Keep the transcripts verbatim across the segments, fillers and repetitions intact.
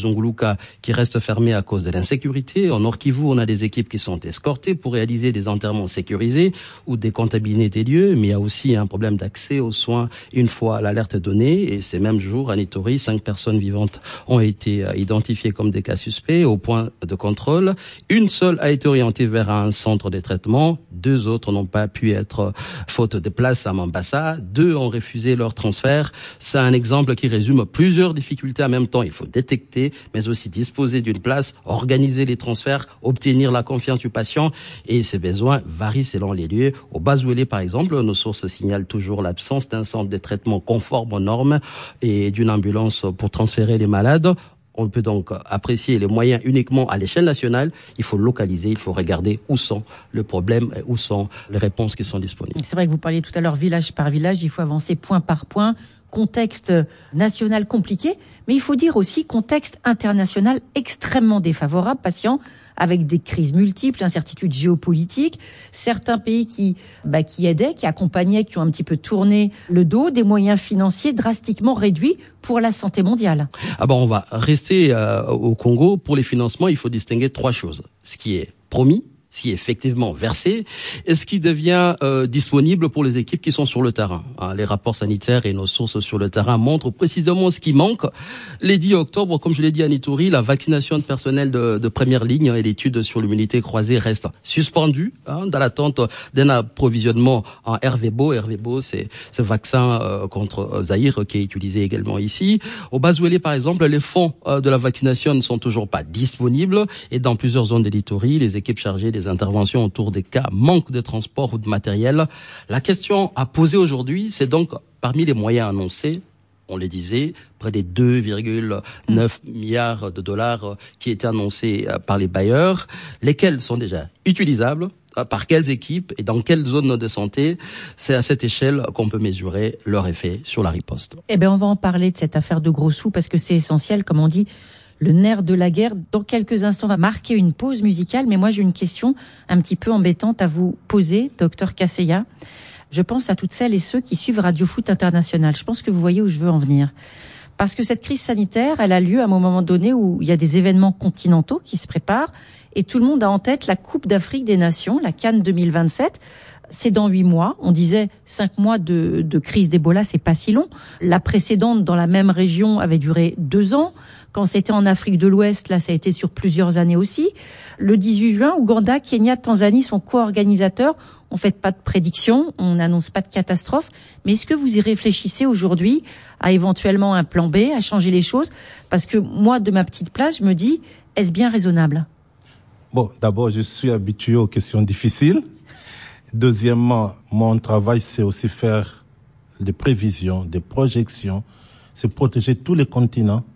Zonguluka qui reste fermé à cause de l'insécurité. Au Nord Kivu, on a des équipes qui sont escortées pour réaliser des enterrements sécurisés ou décontaminer des lieux, mais il y a aussi un problème d'accès aux soins une fois l'alerte donnée. Et ces mêmes jours, à Ituri, cinq personnes vivantes ont été identifiées comme des cas suspects au point de contrôle. Une seule a été orientée vers un centre de traitement. Deux autres n'ont pas pu être, faute de place à Mombasa. Deux ont refusé leur transfert. C'est un exemple qui résume plusieurs difficultés en même temps. Il faut détecter, mais aussi disposer d'une place, organiser les transferts, obtenir la confiance du patient. Et ces besoins varient selon les lieux. Au Bazouélé, par exemple, nos sources signalent toujours l'absence d'un centre de traitement conforme aux normes et d'une ambulance pour transférer les malades. On peut donc apprécier les moyens uniquement à l'échelle nationale. Il faut localiser, il faut regarder où sont le problème, où sont les réponses qui sont disponibles. C'est vrai que vous parliez tout à l'heure village par village, il faut avancer point par point. Contexte national compliqué, mais il faut dire aussi contexte international extrêmement défavorable, patient, avec des crises multiples, incertitudes géopolitiques, certains pays qui, bah, qui aidaient, qui accompagnaient, qui ont un petit peu tourné le dos, des moyens financiers drastiquement réduits pour la santé mondiale. Ah bon, on va rester euh, au Congo. Pour les financements, il faut distinguer trois choses. Ce qui est promis, ce qui est effectivement versé, et ce qui devient euh, disponible pour les équipes qui sont sur le terrain. Hein, les rapports sanitaires et nos sources sur le terrain montrent précisément ce qui manque. Les dix octobre, comme je l'ai dit à Ituri, la vaccination de personnel de, de première ligne et l'étude sur l'immunité croisée restent suspendues hein, dans l'attente d'un approvisionnement en Ervebo. Ervebo, c'est ce vaccin euh, contre Zaïre qui est utilisé également ici. Au Bazouélé, par exemple, les fonds euh, de la vaccination ne sont toujours pas disponibles et dans plusieurs zones de l'Ituri, les équipes chargées des interventions autour des cas manque de transport ou de matériel. La question à poser aujourd'hui, c'est donc parmi les moyens annoncés, on le disait, près des deux virgule neuf milliards de dollars qui étaient annoncés par les bailleurs, lesquels sont déjà utilisables, par quelles équipes et dans quelles zones de santé. C'est à cette échelle qu'on peut mesurer leur effet sur la riposte. Eh bien, on va en parler de cette affaire de gros sous parce que c'est essentiel, comme on dit, le nerf de la guerre. Dans quelques instants, on va marquer une pause musicale, mais moi j'ai une question un petit peu embêtante à vous poser, docteur Kaseya. Je pense à toutes celles et ceux qui suivent Radio Foot International. Je pense que vous voyez où je veux en venir. Parce que cette crise sanitaire, elle a lieu à un moment donné où il y a des événements continentaux qui se préparent et tout le monde a en tête la Coupe d'Afrique des Nations, la CAN deux mille vingt-sept. C'est dans huit mois. On disait cinq mois de, de crise d'Ebola, c'est pas si long. La précédente, dans la même région, avait duré deux ans. Quand c'était en Afrique de l'Ouest, là, ça a été sur plusieurs années aussi. Le dix-huit juin, Ouganda, Kenya, Tanzanie sont co-organisateurs. On ne fait pas de prédictions, on n'annonce pas de catastrophe. Mais est-ce que vous y réfléchissez aujourd'hui à éventuellement un plan B, à changer les choses? Parce que moi, de ma petite place, je me dis, est-ce bien raisonnable? Bon, d'abord, je suis habitué aux questions difficiles. Deuxièmement, mon travail, c'est aussi faire des prévisions, des projections, c'est protéger tous les continents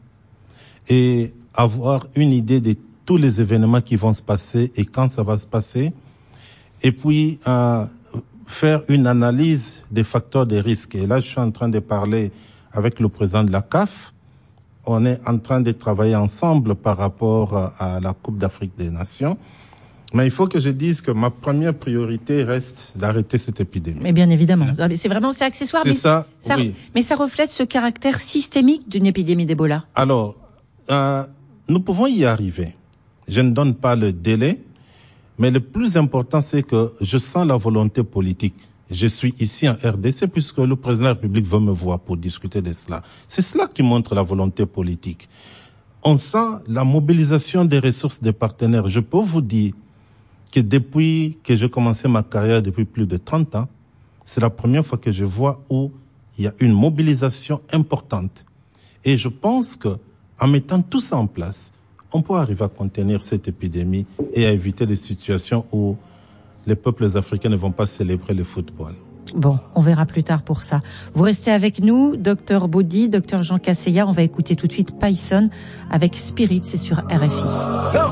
et avoir une idée de tous les événements qui vont se passer et quand ça va se passer. Et puis, euh, faire une analyse des facteurs de risque. Et là, je suis en train de parler avec le président de la C A F. On est en train de travailler ensemble par rapport à la Coupe d'Afrique des Nations. Mais il faut que je dise que ma première priorité reste d'arrêter cette épidémie. Mais bien évidemment. C'est vraiment, c'est accessoire. C'est mais ça, ça, oui. Mais ça reflète ce caractère systémique d'une épidémie d'Ebola. Alors, euh, nous pouvons y arriver. Je ne donne pas le délai, mais le plus important, c'est que je sens la volonté politique. Je suis ici en R D C puisque le président de la République veut me voir pour discuter de cela. C'est cela qui montre la volonté politique. On sent la mobilisation des ressources des partenaires. Je peux vous dire que depuis que j'ai commencé ma carrière, depuis plus de trente ans, c'est la première fois que je vois où il y a une mobilisation importante. Et je pense que en mettant tout ça en place, on peut arriver à contenir cette épidémie et à éviter des situations où les peuples africains ne vont pas célébrer le football. Bon, on verra plus tard pour ça. Vous restez avec nous, docteur Baudy, docteur Jean Kaseya. On va écouter tout de suite Python avec Spirit, c'est sur R F I.